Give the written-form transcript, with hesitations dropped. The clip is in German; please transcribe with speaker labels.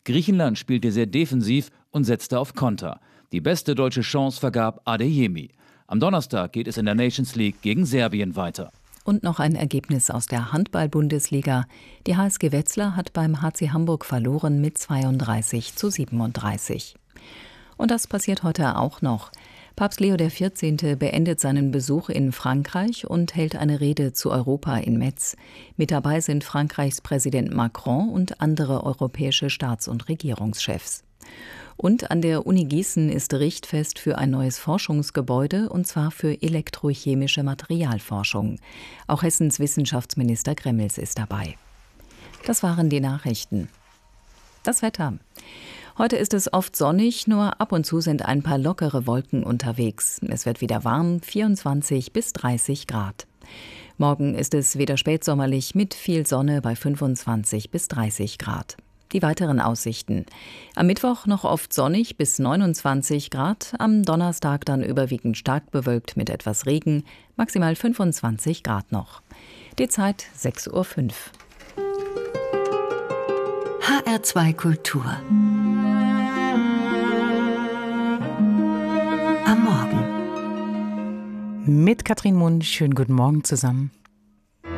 Speaker 1: Griechenland spielte sehr defensiv und setzte auf Konter. Die beste deutsche Chance vergab Adeyemi. Am Donnerstag geht es in der Nations League gegen Serbien weiter.
Speaker 2: Und noch ein Ergebnis aus der Handball-Bundesliga. Die HSG Wetzlar hat beim HC Hamburg verloren mit 32:37. Und das passiert heute auch noch. Papst Leo XIV. Beendet seinen Besuch in Frankreich und hält eine Rede zu Europa in Metz. Mit dabei sind Frankreichs Präsident Macron und andere europäische Staats- und Regierungschefs. Und an der Uni Gießen ist Richtfest für ein neues Forschungsgebäude, und zwar für elektrochemische Materialforschung. Auch Hessens Wissenschaftsminister Gremmels ist dabei. Das waren die Nachrichten. Das Wetter. Heute ist es oft sonnig, nur ab und zu sind ein paar lockere Wolken unterwegs. Es wird wieder warm, 24 bis 30 Grad. Morgen ist es wieder spätsommerlich mit viel Sonne bei 25 bis 30 Grad. Die weiteren Aussichten. Am Mittwoch noch oft sonnig bis 29 Grad, am Donnerstag dann überwiegend stark bewölkt mit etwas Regen, maximal 25 Grad noch. Die Zeit 6:05 Uhr.
Speaker 3: HR2 Kultur. Am Morgen.
Speaker 4: Mit Katrin Mund, schönen guten Morgen zusammen.